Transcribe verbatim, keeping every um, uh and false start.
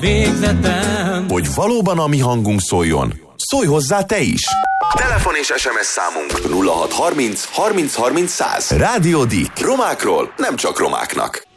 Végzetem. Hogy valóban a mi hangunk szóljon, szólj hozzá te is! Telefon és es em es számunk nulla hat harminc harminc harminc száz. Rádió Dick. Romákról nem csak romáknak.